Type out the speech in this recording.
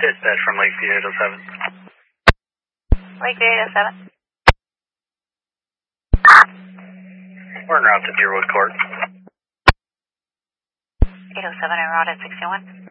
Dispatch from Lakeview 807. Lakeview 807. We're en route to Deerwood Court. 807 en route at 61.